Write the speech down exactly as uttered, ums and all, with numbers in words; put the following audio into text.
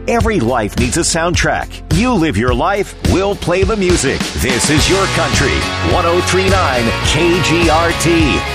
Every life needs a soundtrack. You live your life, we'll play the music. This is your country. one oh three point nine K G R T.